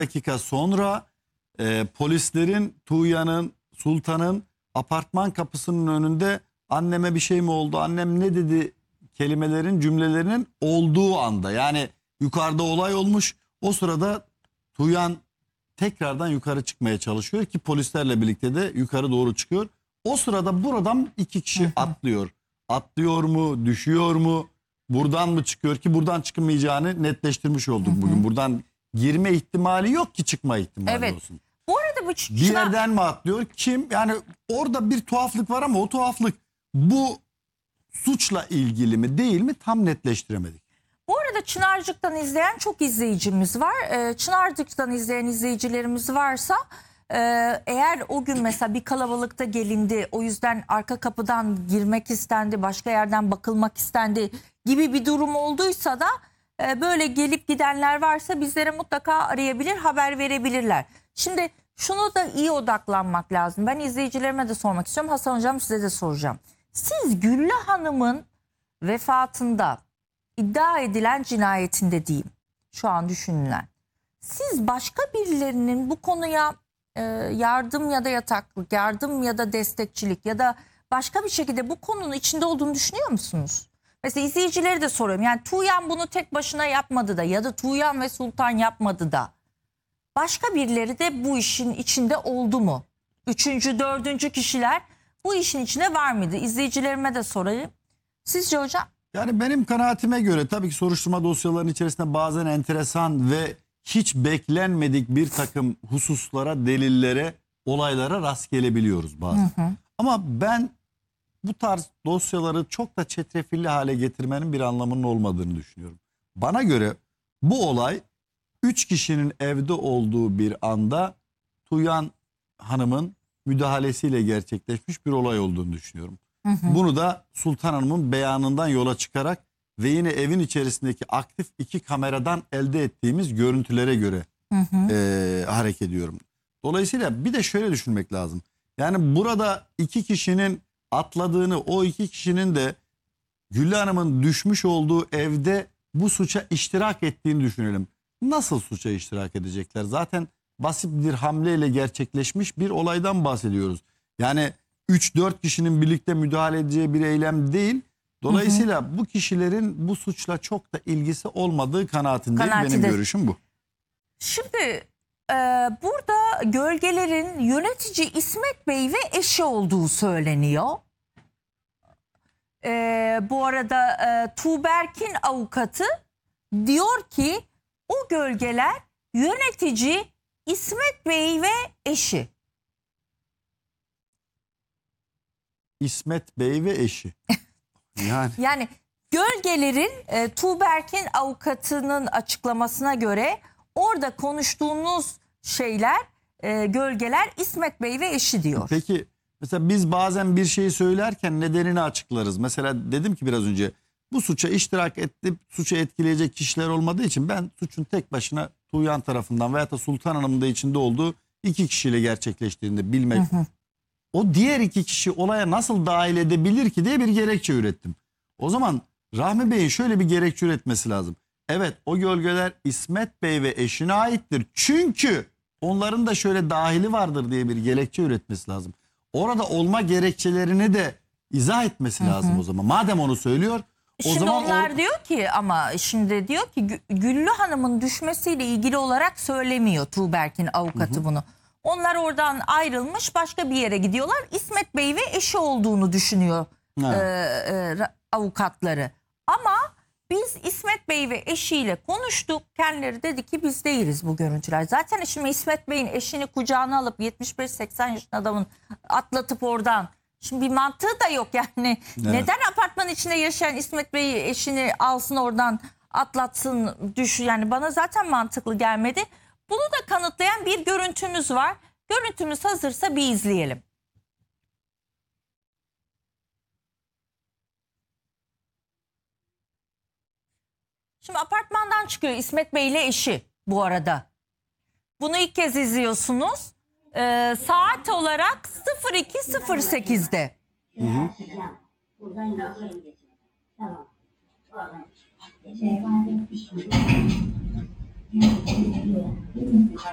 dakika sonra polislerin Tuğya'nın, Sultan'ın apartman kapısının önünde anneme bir şey mi oldu, annem ne dedi kelimelerin, cümlelerinin olduğu anda, yani yukarıda olay olmuş, o sırada Tuğyan tekrardan yukarı çıkmaya çalışıyor ki polislerle birlikte de yukarı doğru çıkıyor. O sırada buradan iki kişi atlıyor. Atlıyor mu, düşüyor mu, buradan mı çıkıyor ki buradan çıkmayacağını netleştirmiş olduk bugün. Buradan girme ihtimali yok ki çıkma ihtimali olsun. Bu arada bu Bir yerden mi atlıyor? Kim? Yani orada bir tuhaflık var ama o tuhaflık bu suçla ilgili mi değil mi tam netleştiremedik. Bu arada Çınarcık'tan izleyen çok izleyicimiz var. Çınarcık'tan izleyen izleyicilerimiz varsa eğer o gün mesela bir kalabalıkta gelindi, o yüzden arka kapıdan girmek istendi, başka yerden bakılmak istendi gibi bir durum olduysa da böyle gelip gidenler varsa bizlere mutlaka arayabilir, haber verebilirler. Şimdi şunu da iyi odaklanmak lazım. Ben izleyicilerime de sormak istiyorum. Hasan Hocam, size de soracağım. Siz Güllü Hanım'ın vefatında, iddia edilen cinayetinde diyeyim, şu an düşünülen, siz başka birilerinin bu konuya yardım ya da yataklık, yardım ya da destekçilik ya da başka bir şekilde bu konunun içinde olduğunu düşünüyor musunuz? Mesela izleyicileri de soruyorum. Yani Tuğyan bunu tek başına yapmadı da ya da Tuğyan ve Sultan yapmadı da başka birileri de bu işin içinde oldu mu? Üçüncü, dördüncü kişiler bu işin içine var mıydı? İzleyicilerime de sorayım. Sizce hocam? Yani benim kanaatime göre tabii ki soruşturma dosyalarının içerisinde bazen enteresan ve hiç beklenmedik bir takım hususlara, delillere, olaylara rast gelebiliyoruz bazen. Ama ben bu tarz dosyaları çok da çetrefilli hale getirmenin bir anlamının olmadığını düşünüyorum. Bana göre bu olay 3 kişinin evde olduğu bir anda Tuğyan Hanım'ın müdahalesiyle gerçekleşmiş bir olay olduğunu düşünüyorum. Bunu da Sultan Hanım'ın beyanından yola çıkarak ve yine evin içerisindeki aktif 2 kameradan elde ettiğimiz görüntülere göre hareket ediyorum. Dolayısıyla bir de şöyle düşünmek lazım. Yani burada 2 kişinin atladığını, o 2 kişinin de Güllü Hanım'ın düşmüş olduğu evde bu suça iştirak ettiğini düşünelim. Nasıl suça iştirak edecekler? Zaten basit bir hamleyle gerçekleşmiş bir olaydan bahsediyoruz. Yani 3-4 kişinin birlikte müdahale edeceği bir eylem değil. Dolayısıyla bu kişilerin bu suçla çok da ilgisi olmadığı kanaatindeyim. Benim görüşüm bu. Şimdi burada gölgelerin yönetici İsmet Bey ve eşi olduğu söyleniyor. Bu arada Tuğberk'in avukatı diyor ki o gölgeler yönetici İsmet Bey ve eşi. İsmet Bey ve eşi. Yani gölgelerin Tuğberk'in avukatının açıklamasına göre orada konuştuğunuz şeyler, gölgeler İsmet Bey ve eşi diyor. Peki mesela biz bazen bir şeyi söylerken nedenini açıklarız. Mesela dedim ki biraz önce bu suça iştirak edip suçu etkileyecek kişiler olmadığı için ben suçun tek başına Tuğyan tarafından veyahut da Sultan Hanım'ın da içinde olduğu 2 kişiyle gerçekleştiğini de bilmek. O diğer 2 kişi olaya nasıl dahil edebilir ki diye bir gerekçe ürettim. O zaman Rahmi Bey'in şöyle bir gerekçe üretmesi lazım. Evet, o gölgeler İsmet Bey ve eşine aittir. Çünkü onların da şöyle dahili vardır diye bir gerekçe üretmesi lazım. Orada olma gerekçelerini de izah etmesi lazım o zaman. Madem onu söylüyor. Şimdi zaman onlar diyor ki, ama şimdi diyor ki Güllü Hanım'ın düşmesiyle ilgili olarak söylemiyor Tuğberk'in avukatı bunu. Onlar oradan ayrılmış, başka bir yere gidiyorlar. İsmet Bey ve eşi olduğunu düşünüyor avukatları. Ama biz İsmet Bey ve eşiyle konuştuk. Kendileri dedi ki biz değiliz bu görüntüler. Zaten şimdi İsmet Bey'in eşini kucağına alıp 75-80 yaşında adamın atlatıp oradan. Şimdi bir mantığı da yok yani. Evet. Neden apartman içinde yaşayan İsmet Bey'i eşini alsın oradan atlatsın yani bana zaten mantıklı gelmedi. Bunu da kanıtlayan bir görüntümüz var. Görüntümüz hazırsa bir izleyelim. Şimdi apartmandan çıkıyor İsmet Bey ile eşi bu arada. Bunu ilk kez izliyorsunuz. Saat olarak 02.08'de. Tamam.